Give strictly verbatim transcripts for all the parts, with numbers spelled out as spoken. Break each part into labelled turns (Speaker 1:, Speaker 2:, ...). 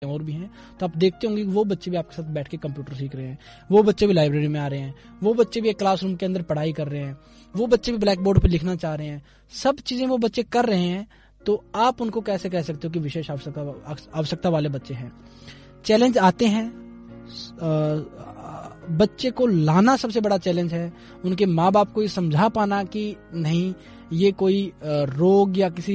Speaker 1: और भी हैं, तो आप देखते होंगे कि वो बच्चे भी आपके साथ बैठ के कंप्यूटर सीख रहे हैं, वो बच्चे भी लाइब्रेरी में आ रहे हैं, वो बच्चे भी एक क्लासरूम के अंदर पढ़ाई कर रहे हैं, वो बच्चे भी ब्लैक बोर्ड पर लिखना चाह रहे हैं, सब चीजें वो बच्चे कर रहे हैं। तो आप उनको कैसे कह सकते हो कि विशेष आवश्यकता आवश्यकता वाले बच्चे हैं? चैलेंज आते हैं, बच्चे को लाना सबसे बड़ा चैलेंज है, उनके माँ बाप को ये समझा पाना कि नहीं ये कोई रोग या किसी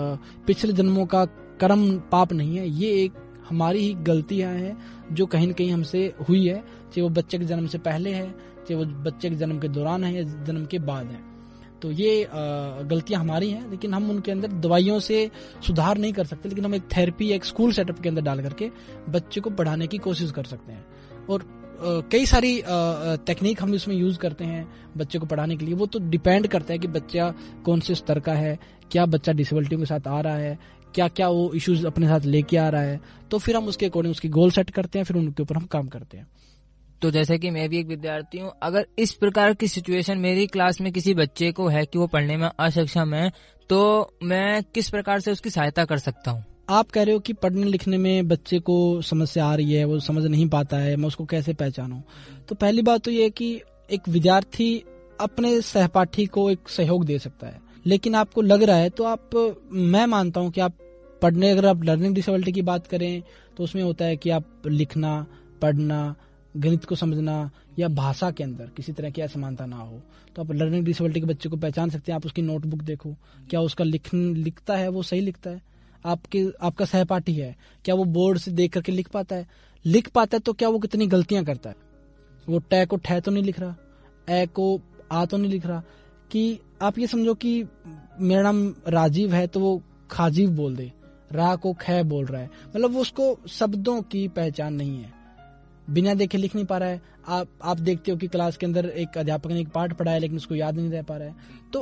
Speaker 1: पिछले जन्मों का कर्म पाप नहीं है, ये एक हमारी ही गलतियां हैं जो कहीं न कहीं हमसे हुई है, चाहे वो बच्चे के जन्म से पहले है, चाहे वो बच्चे के जन्म के दौरान है या जन्म के बाद है। तो ये गलतियां हमारी हैं, लेकिन हम उनके अंदर दवाइयों से सुधार नहीं कर सकते, लेकिन हम एक थेरेपी, एक स्कूल सेटअप के अंदर डाल करके बच्चे को पढ़ाने की कोशिश कर सकते हैं। और कई सारी टेक्निक हम इसमें यूज करते हैं बच्चे को पढ़ाने के लिए। वो तो डिपेंड करता है कि बच्चा कौन से स्तर का है, क्या बच्चा डिसेबिलिटियों के साथ आ रहा है, क्या क्या वो इश्यूज अपने साथ लेके आ रहा है, तो फिर हम उसके अकॉर्डिंग उसकी गोल सेट करते हैं, फिर उनके ऊपर हम काम करते हैं।
Speaker 2: तो जैसे कि मैं भी एक विद्यार्थी हूँ, अगर इस प्रकार की सिचुएशन मेरी क्लास में किसी बच्चे को है कि वो पढ़ने में असक्षम है, तो मैं किस प्रकार से उसकी सहायता कर सकता हूँ?
Speaker 1: आप कह रहे हो कि पढ़ने लिखने में बच्चे को समस्या आ रही है, वो समझ नहीं पाता है, मैं उसको कैसे पहचानूं? तो पहली बात तो ये है कि एक विद्यार्थी अपने सहपाठी को एक सहयोग दे सकता है, लेकिन आपको लग रहा है तो आप, मैं मानता हूं कि आप पढ़ने, अगर आप लर्निंग डिसेबिलिटी की बात करें तो उसमें होता है कि आप लिखना, पढ़ना, गणित को समझना या भाषा के अंदर किसी तरह की असमानता ना हो, तो आप लर्निंग डिसेबिलिटी के बच्चे को पहचान सकते हैं। आप उसकी नोटबुक देखो, क्या उसका लिख लिखता है, वो सही लिखता है? आपके आपका सहपाठी है, क्या वो बोर्ड से देख करके लिख पाता है? लिख पाता है तो क्या वो कितनी गलतियां करता है? वो टै को ठै तो नहीं लिख रहा, ए को आ तो नहीं लिख रहा। कि आप ये समझो कि मेरा नाम राजीव है तो वो खाजीव बोल दे, रा को खे बोल रहा है, मतलब वो उसको शब्दों की पहचान नहीं है, बिना देखे लिख नहीं पा रहा है। आप आप देखते हो कि क्लास के अंदर एक अध्यापक ने एक पाठ पढ़ाया लेकिन उसको याद नहीं रह पा रहा है, तो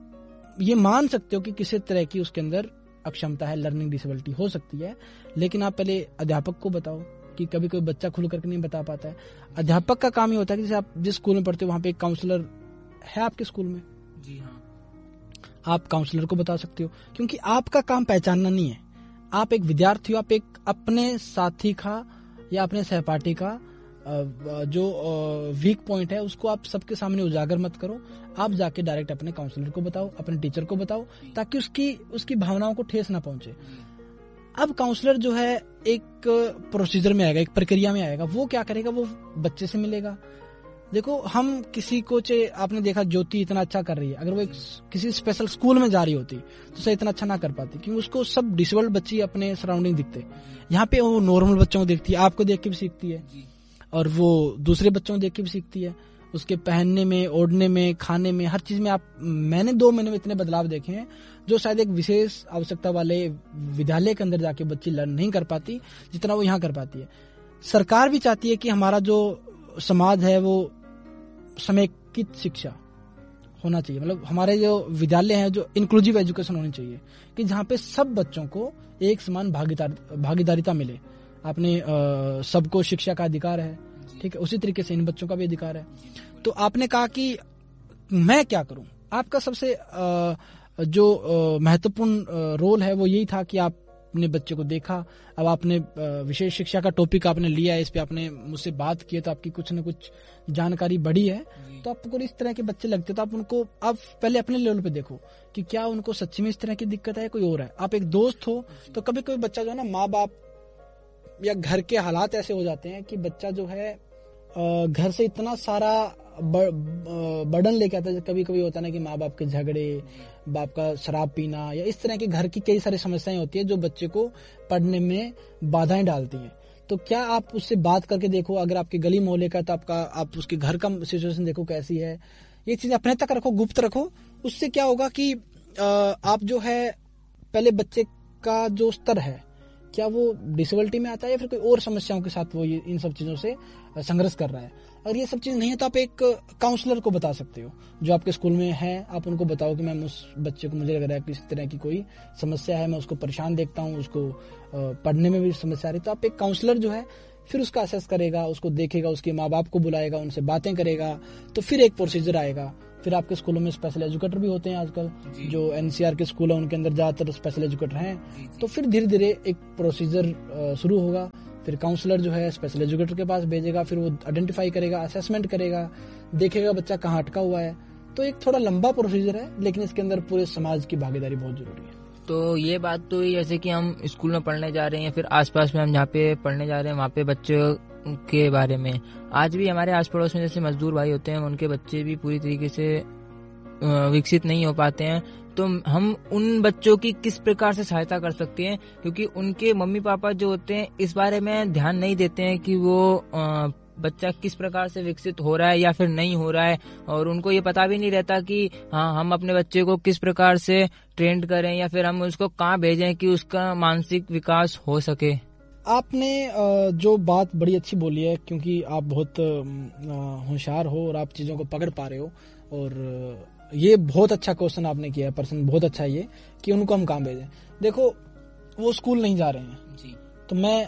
Speaker 1: आप ये मान सकते हो कि किसी तरह की उसके अंदर अक्षमता है, लर्निंग डिसेबिलिटी हो सकती है। लेकिन आप पहले अध्यापक को बताओ कि कभी कोई बच्चा खुल करके नहीं बता पाता है। अध्यापक का काम ही होता है कि जैसे आप जिस स्कूल में पढ़ते हो वहां पे एक काउंसलर है आपके स्कूल में,
Speaker 2: जी हाँ,
Speaker 1: आप काउंसलर को बता सकते हो, क्योंकि आपका काम पहचानना नहीं है। आप एक विद्यार्थी हो, आप एक अपने साथी का या अपने सहपाठी का जो वीक पॉइंट है उसको आप सबके सामने उजागर मत करो, आप जाके डायरेक्ट अपने काउंसलर को बताओ, अपने टीचर को बताओ, ताकि उसकी उसकी भावनाओं को ठेस ना पहुंचे। अब काउंसलर जो है एक प्रोसीजर में आएगा, एक प्रक्रिया में आएगा। वो क्या करेगा, वो बच्चे से मिलेगा। देखो, हम किसी को, चाहे आपने देखा ज्योति इतना अच्छा कर रही है, अगर वो एक किसी स्पेशल स्कूल में जा रही होती तो शायद इतना अच्छा ना कर पाती, क्योंकि उसको सब डिसेबल्ड बच्चे अपने सराउंडिंग दिखते। यहाँ पे वो नॉर्मल बच्चों को देखती है, आपको देख के भी सीखती है और वो दूसरे बच्चों को देख के भी सीखती है। उसके पहनने में, ओढ़ने में, खाने में, हर चीज में आप, मैंने दो महीने में इतने बदलाव देखे हैं जो शायद एक विशेष आवश्यकता वाले विद्यालय के अंदर जाके बच्ची लर्न नहीं कर पाती जितना वो यहाँ कर पाती है। सरकार भी चाहती है कि हमारा जो समाज है वो समेकित शिक्षा होना चाहिए, मतलब हमारे जो विद्यालय हैं जो इंक्लूसिव एजुकेशन होनी चाहिए, कि जहाँ पे सब बच्चों को एक समान भागीदार भागीदारिता मिले। आपने सबको शिक्षा का अधिकार है, ठीक है, उसी तरीके से इन बच्चों का भी अधिकार है। तो आपने कहा कि मैं क्या करूं, आपका सबसे आ, जो महत्वपूर्ण रोल है वो यही था कि आपने बच्चे को देखा। अब आपने विशेष शिक्षा का टॉपिक आपने लिया है, इस पे आपने मुझसे बात की है, तो आपकी कुछ न कुछ जानकारी बढ़ी है। तो आपको इस तरह के बच्चे लगते तो आप उनको, आप पहले अपने लेवल पे देखो कि क्या उनको सच्ची में इस तरह की दिक्कत है, कोई और है। आप एक दोस्त हो तो कभी कोई बच्चा जो है ना, माँ बाप या घर के हालात ऐसे हो जाते हैं कि बच्चा जो है घर से इतना सारा बर्डन लेके आता है। कभी कभी होता है ना कि माँ बाप के झगड़े, बाप का शराब पीना या इस तरह की घर की कई सारी समस्याएं होती है जो बच्चे को पढ़ने में बाधाएं डालती हैं। तो क्या आप उससे बात करके देखो, अगर आपके गली मोहल्ले का तो आपका आप उसके घर का सिचुएशन देखो कैसी है। ये चीज अपने तक रखो, गुप्त रखो। उससे क्या होगा कि आप जो है पहले बच्चे का जो स्तर है, क्या वो डिसेबिलिटी में आता है या फिर कोई और समस्याओं के साथ वो ये इन सब चीजों से संघर्ष कर रहा है। अगर ये सब चीज नहीं है तो आप एक काउंसलर को बता सकते हो जो आपके स्कूल में है। आप उनको बताओ कि मैम उस बच्चे को मुझे लग रहा है कि इस तरह की कोई समस्या है, मैं उसको परेशान देखता हूँ, उसको पढ़ने में भी समस्या आ रही। तो आप एक काउंसलर जो है फिर उसका असेस करेगा, उसको देखेगा, उसके माँ बाप को बुलाएगा, उनसे बातें करेगा, तो फिर एक प्रोसीजर आएगा, फिर आपके स्कूलों में स्पेशल एजुकेटर भी होते हैं आजकल, जो एनसीआर के स्कूल है उनके अंदर ज्यादातर स्पेशल एजुकेटर हैं। तो फिर धीरे धीरे एक प्रोसीजर शुरू होगा, फिर काउंसलर जो है स्पेशल एजुकेटर के पास भेजेगा, फिर वो आइडेंटिफाई करेगा, असेसमेंट करेगा, देखेगा बच्चा कहाँ अटका हुआ है। तो एक थोड़ा लंबा प्रोसीजर है, लेकिन इसके अंदर पूरे समाज की भागीदारी बहुत जरूरी है।
Speaker 2: तो ये बात तो जैसे कि हम स्कूल में पढ़ने जा रहे हैं, फिर आसपास में हम जहाँ पे पढ़ने जा रहे हैं वहाँ पे बच्चों के बारे में, आज भी हमारे आस पड़ोस में जैसे मजदूर भाई होते हैं, उनके बच्चे भी पूरी तरीके से विकसित नहीं हो पाते हैं। तो हम उन बच्चों की किस प्रकार से सहायता कर सकते हैं, क्योंकि उनके मम्मी पापा जो होते हैं इस बारे में ध्यान नहीं देते हैं कि वो बच्चा किस प्रकार से विकसित हो रहा है या फिर नहीं हो रहा है, और उनको ये पता भी नहीं रहता कि हाँ हम अपने बच्चे को किस प्रकार से ट्रेंड करें या फिर हम उसको कहाँ भेजें कि उसका मानसिक विकास हो सके।
Speaker 1: आपने जो बात बड़ी अच्छी बोली है, क्योंकि आप बहुत होशियार हो और आप चीज़ों को पकड़ पा रहे हो, और ये बहुत अच्छा क्वेश्चन आपने किया है, पर्सन बहुत अच्छा है ये कि उनको हम कहाँ भेजें। देखो वो स्कूल नहीं जा रहे हैं जी, तो मैं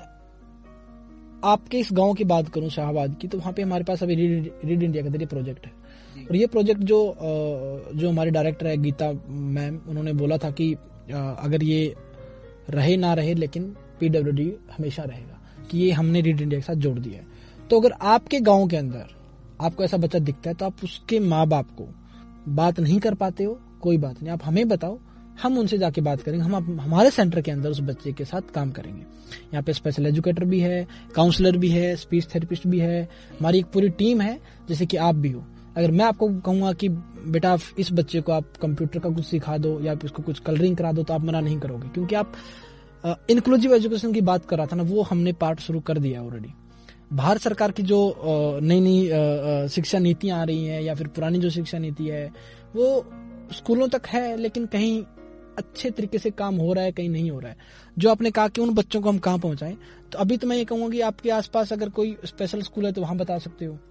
Speaker 1: आपके इस गांव की बात करूं शाहबाद की, तो वहाँ पे हमारे पास अभी रीड, रीड इंडिया का ये प्रोजेक्ट है, और ये प्रोजेक्ट जो जो हमारे डायरेक्टर है गीता मैम, उन्होंने बोला था कि अगर ये रहे ना रहे लेकिन पीडब्ल्यूडी हमेशा रहेगा, कि ये हमने रीड इंडिया के साथ जोड़ दिया है। तो अगर आपके गांव के अंदर आपको ऐसा बच्चा दिखता है तो आप उसके माँ बाप को बात नहीं कर पाते हो, कोई बात नहीं, आप हमें बताओ, हम उनसे जाके बात करेंगे, हम हमारे सेंटर के अंदर उस बच्चे के साथ काम करेंगे। यहाँ पे स्पेशल एजुकेटर भी है, काउंसलर भी है, स्पीच थेरेपिस्ट भी है, हमारी एक पूरी टीम है, जैसे कि आप भी हो। अगर मैं आपको कहूंगा कि बेटा इस बच्चे को आप कंप्यूटर का कुछ सिखा दो या इसको कुछ कलरिंग करा दो, तो आप मना नहीं करोगे, क्योंकि आप इंक्लूसिव एजुकेशन की बात कर रहा था ना, वो हमने पार्ट शुरू कर दिया ऑलरेडी। भारत सरकार की जो नई नई शिक्षा नीतियां आ रही हैं या फिर पुरानी जो शिक्षा नीति है वो स्कूलों तक है, लेकिन कहीं अच्छे तरीके से काम हो रहा है, कहीं नहीं हो रहा है। जो आपने कहा कि उन बच्चों को हम कहाँ पहुंचाएं, तो अभी तो मैं ये कहूंगा कि आपके आसपास अगर कोई स्पेशल स्कूल है तो वहां बता सकते हो।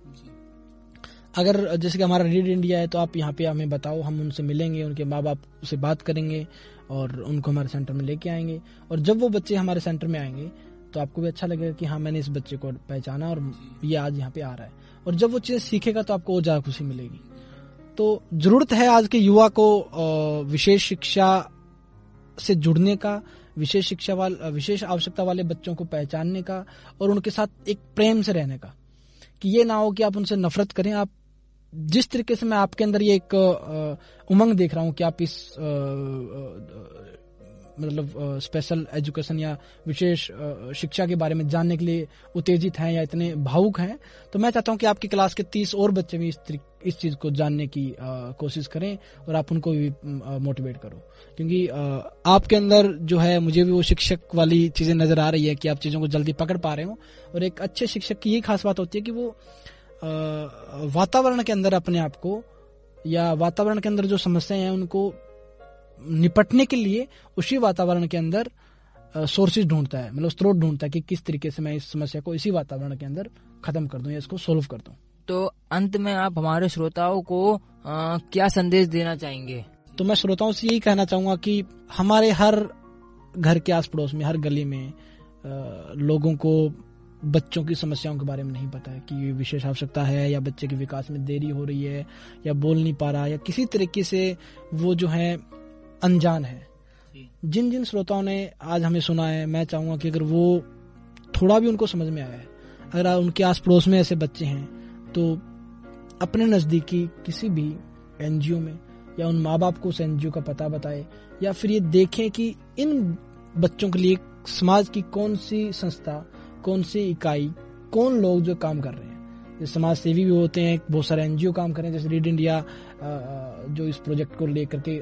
Speaker 1: अगर जैसे कि हमारा रीड इंडिया है तो आप यहाँ पे हमें बताओ, हम उनसे मिलेंगे, उनके माँ बाप से बात करेंगे और उनको हमारे सेंटर में लेके आएंगे। और जब वो बच्चे हमारे सेंटर में आएंगे तो आपको भी अच्छा लगेगा कि हाँ मैंने इस बच्चे को पहचाना और ये आज यहाँ पे आ रहा है। और जब वो चीज़ सीखेगा तो आपको और ज्यादा खुशी मिलेगी। तो जरूरत है आज के युवा को विशेष शिक्षा से जुड़ने का, विशेष शिक्षा वाले विशेष आवश्यकता वाले बच्चों को पहचानने का और उनके साथ एक प्रेम से रहने का, कि ये ना हो कि आप उनसे नफरत करें। आप जिस तरीके से मैं आपके अंदर ये एक उमंग देख रहा हूँ कि आप इस आ, आ, मतलब स्पेशल एजुकेशन या विशेष शिक्षा के बारे में जानने के लिए उत्तेजित हैं या इतने भावुक हैं, तो मैं चाहता हूं कि आपकी क्लास के तीस और बच्चे भी इस इस चीज को जानने की आ, कोशिश करें और आप उनको भी मोटिवेट करो, क्योंकि आ, आपके अंदर जो है मुझे भी वो शिक्षक वाली चीजें नजर आ रही है कि आप चीजों को जल्दी पकड़ पा रहे हो। और एक अच्छे शिक्षक की यही खास बात होती है कि वो वातावरण के अंदर अपने आप को या वातावरण के अंदर जो समस्याएं हैं उनको निपटने के लिए उसी वातावरण के अंदर सोर्सेज ढूंढता है, मतलब स्रोत ढूंढता है कि किस तरीके से मैं इस समस्या को इसी वातावरण के अंदर खत्म कर दूं या इसको सोल्व कर दूं।
Speaker 2: तो अंत में आप हमारे श्रोताओं को आ, क्या संदेश देना चाहेंगे?
Speaker 1: तो मैं श्रोताओं से यही कहना चाहूंगा कि हमारे हर घर के आस पड़ोस में, हर गली में आ, लोगों को बच्चों की समस्याओं के बारे में नहीं पता है कि विशेष आवश्यकता है या बच्चे के विकास में देरी हो रही है या बोल नहीं पा रहा या किसी तरीके से वो जो है अनजान है। जिन जिन श्रोताओं ने आज हमें सुना है, मैं चाहूंगा कि अगर वो थोड़ा भी उनको समझ में आया है, अगर उनके आस पड़ोस में ऐसे बच्चे हैं तो अपने नजदीकी किसी भी एनजीओ में या उन माँ बाप को उस एनजीओ का पता बताए, या फिर ये देखें कि इन बच्चों के लिए समाज की कौन सी संस्था, कौन सी इकाई, कौन लोग जो काम कर रहे हैं। जैसे समाज सेवी भी होते हैं, बहुत सारे एनजीओ काम कर रहे हैं, जैसे रीड इंडिया जो इस प्रोजेक्ट को लेकर के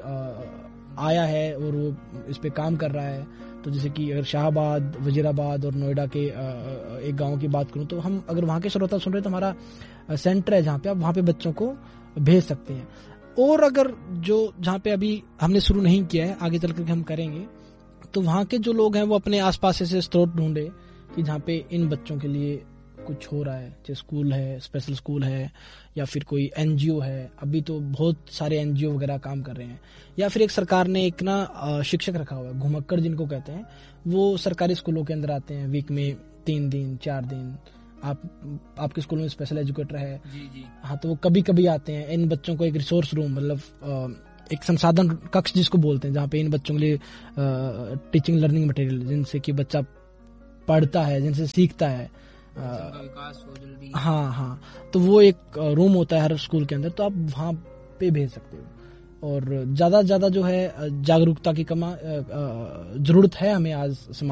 Speaker 1: आया है और वो इस पे काम कर रहा है। तो जैसे कि अगर शाहबाद, वजीराबाद और नोएडा के एक गांव की बात करूं तो हम अगर वहां के श्रोता सुन रहे हैं तो हमारा सेंटर है जहां पे आप वहां पे बच्चों को भेज सकते हैं। और अगर जो जहां पे अभी हमने शुरू नहीं किया है, आगे चल करके हम करेंगे, तो वहां के जो लोग हैं वो अपने आसपास ऐसे स्रोत ढूंढे कि जहाँ पे इन बच्चों के लिए कुछ हो रहा है, चाहे स्कूल है, स्पेशल स्कूल है या फिर कोई एनजीओ है। अभी तो बहुत सारे एनजीओ वगैरह काम कर रहे हैं, या फिर एक सरकार ने एक ना शिक्षक रखा हुआ है, घुमक्कर जिनको कहते हैं, वो सरकारी स्कूलों के अंदर आते हैं वीक में तीन दिन चार दिन आप आपके स्कूल में स्पेशल एजुकेटर है,
Speaker 2: जी जी
Speaker 1: हाँ, तो वो कभी कभी आते हैं। इन बच्चों को एक रिसोर्स रूम, मतलब एक संसाधन कक्ष जिसको बोलते हैं, जहाँ पे इन बच्चों के लिए टीचिंग लर्निंग मटेरियल, जिनसे कि बच्चा पढ़ता है, जिनसे सीखता है,
Speaker 2: विकास हो जल्दी।
Speaker 1: हाँ हाँ, तो वो एक रूम होता है हर स्कूल के अंदर, तो आप वहाँ पे भेज सकते हो। और ज़्यादा से ज़्यादा जो है जागरूकता की कमा जरूरत है हमें आज समाज